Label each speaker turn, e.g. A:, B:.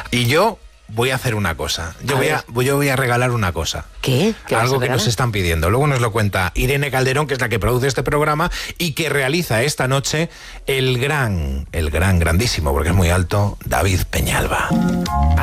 A: Y yo voy a hacer una cosa. Yo voy a regalar una cosa.
B: ¿Qué? ¿Qué vas a
A: Algo que
B: regalar?
A: nos están pidiendo. Luego nos lo cuenta Irene Calderón, que es la que produce este programa y que realiza esta noche el grandísimo, porque es muy alto, David Peñalba.